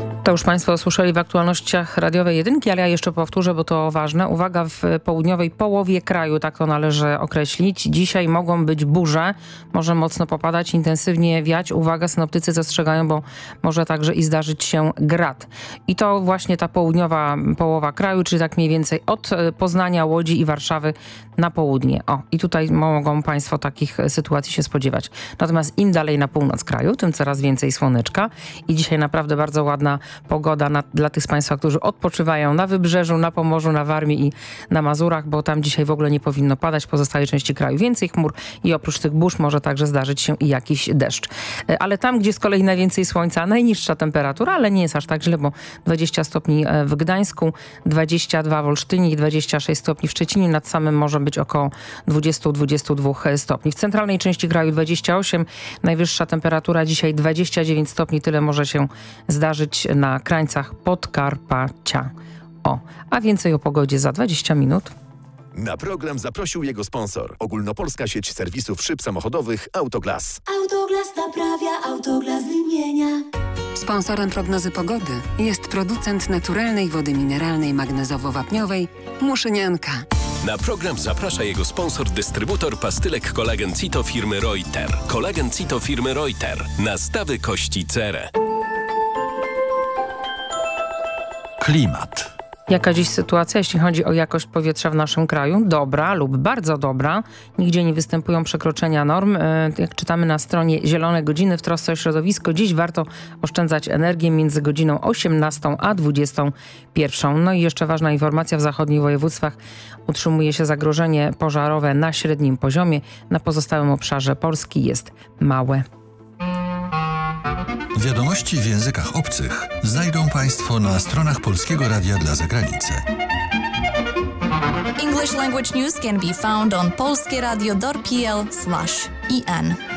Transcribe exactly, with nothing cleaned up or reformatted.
To już Państwo słyszeli w aktualnościach radiowej jedynki, ale ja jeszcze powtórzę, bo to ważne. Uwaga, w południowej połowie kraju, tak to należy określić. Dzisiaj mogą być burze, może mocno popadać, intensywnie wiać. Uwaga, synoptycy zastrzegają, bo może także i zdarzyć się grad. I to właśnie ta południowa połowa kraju, czyli tak mniej więcej od Poznania, Łodzi i Warszawy na południe. O, i tutaj mogą Państwo takich sytuacji się spodziewać. Natomiast im dalej na północ kraju, tym coraz więcej słoneczka. I dzisiaj naprawdę bardzo ładna pogoda na, dla tych z Państwa, którzy odpoczywają na Wybrzeżu, na Pomorzu, na Warmii i na Mazurach, bo tam dzisiaj w ogóle nie powinno padać. W pozostałej części kraju więcej chmur i oprócz tych burz może także zdarzyć się i jakiś deszcz. Ale tam, gdzie z kolei najwięcej słońca, najniższa temperatura, ale nie jest aż tak źle, bo dwadzieścia stopni w Gdańsku, dwadzieścia dwa w Olsztynie i dwadzieścia sześć stopni w Szczecinie. Nad samym morzem być około dwadzieścia do dwudziestu dwóch stopni. W centralnej części kraju dwadzieścia osiem, najwyższa temperatura dzisiaj dwadzieścia dziewięć stopni. Tyle może się zdarzyć na krańcach Podkarpacia. O, a więcej o pogodzie za dwadzieścia minut. Na program zaprosił jego sponsor. Ogólnopolska sieć serwisów szyb samochodowych Autoglas. Autoglas naprawia, Autoglas wymienia. Sponsorem prognozy pogody jest producent naturalnej wody mineralnej magnezowo-wapniowej Muszynianka. Na program zaprasza jego sponsor, dystrybutor pastylek Kolagen Cito firmy Reuter. Kolagen Cito firmy Reuter. Nastawy kości cerę. Klimat. Jaka dziś sytuacja, jeśli chodzi o jakość powietrza w naszym kraju? Dobra lub bardzo dobra. Nigdzie nie występują przekroczenia norm. Jak czytamy na stronie Zielone Godziny w trosce o środowisko, dziś warto oszczędzać energię między godziną osiemnastą a dwudziestą pierwszą. No i jeszcze ważna informacja, w zachodnich województwach utrzymuje się zagrożenie pożarowe na średnim poziomie. Na pozostałym obszarze Polski jest małe. Wiadomości w językach obcych znajdą Państwo na stronach Polskiego Radia dla Zagranicy. English language news can be found on polskieradio dot p l slash en.